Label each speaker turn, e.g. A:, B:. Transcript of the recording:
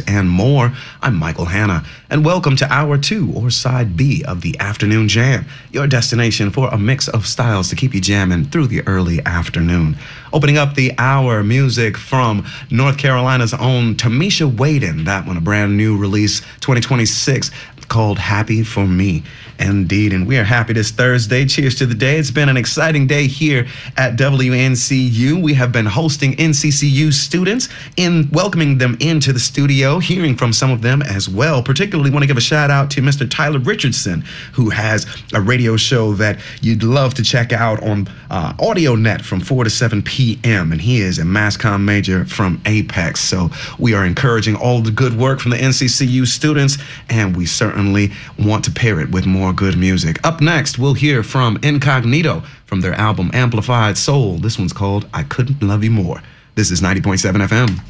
A: and more. I'm Michael Hanna, and welcome to Hour 2, or Side B, of the Afternoon Jam, your destination for a mix of styles to keep you jamming through the early afternoon. Opening up the hour, music from North Carolina's own Tamisha Waden. That one, a brand new release, 2026, called Happy for Me. Indeed, and we are happy this Thursday. Cheers to the day. It's been an exciting day here at WNCU. We have been hosting NCCU students, in welcoming them into the studio, hearing from some of them as well. Particularly want to give a shout out to Mr. Tyler Richardson, who has a radio show that you'd love to check out on AudioNet from 4 to 7 p.m. And he is a mass comm major from Apex. So we are encouraging all the good work from the NCCU students, and we certainly want to pair it with more good music. Up next, we'll hear from Incognito from their album Amplified Soul. This one's called I Couldn't Love You More. This is 90.7 FM.